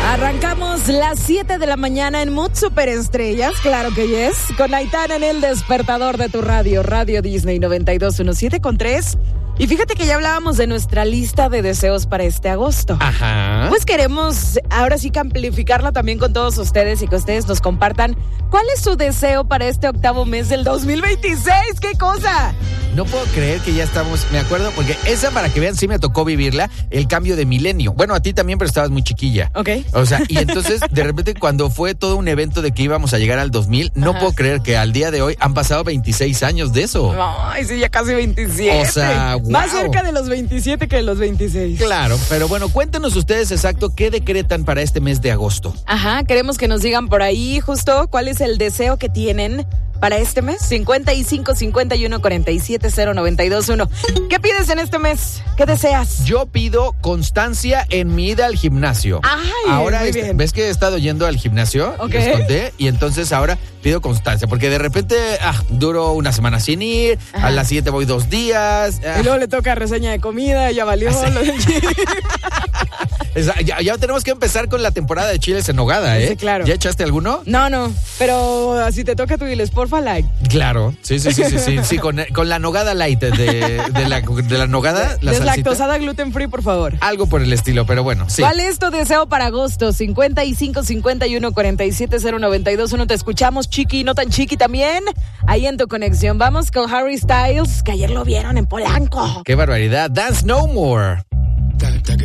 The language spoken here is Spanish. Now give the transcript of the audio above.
Arrancamos las 7 de la mañana en Mood Superestrellas, claro que yes, con Aitana en el despertador de tu radio, Radio Disney 92.107.3. Y fíjate que ya hablábamos de nuestra lista de deseos para este agosto. Ajá. Pues queremos ahora sí que amplificarla también con todos ustedes y que ustedes nos compartan cuál es su deseo para este octavo mes del 2026. ¡Qué cosa! No puedo creer que ya estamos, me acuerdo, porque esa, para que vean, sí me tocó vivirla, el cambio de milenio. Bueno, a ti también, pero estabas muy chiquilla. Ok. O sea, y entonces, de repente, cuando fue todo un evento de que íbamos a llegar al 2000, no puedo creer que al día de hoy han pasado 26 años de eso. Ay, sí, ya casi 27. O sea, wow. Más cerca de los 27 que de los 26. Claro, pero bueno, cuéntenos ustedes exacto qué decretan para este mes de agosto. Ajá, queremos que nos digan por ahí justo cuál es el deseo que tienen para este mes. 55 51 47 0921. ¿Qué pides en este mes? ¿Qué deseas? Yo pido constancia en mi ida al gimnasio. Ay, ahora muy bien. ¿ves que he estado yendo al gimnasio? Ok. Les conté, y entonces ahora pido constancia, porque de repente duro una semana sin ir, Ajá. a la siguiente voy 2 días. Y luego le toca reseña de comida, ya valió. Sí. Lo del gym. Ya tenemos que empezar con la temporada de chiles en nogada, ¿eh? Sí, claro. ¿Ya echaste alguno? No, pero si te toca tú diles, porfa, like. Claro, sí, con la nogada light de la nogada, la salsita. Deslactosada, gluten free, por favor. Algo por el estilo, pero bueno, sí. ¿Cuál es tu deseo para agosto? 55 51 47 0921. Te escuchamos, chiqui, no tan chiqui también. Ahí en tu conexión. Vamos con Harry Styles, que ayer lo vieron en Polanco. ¡Qué barbaridad! Dance No More.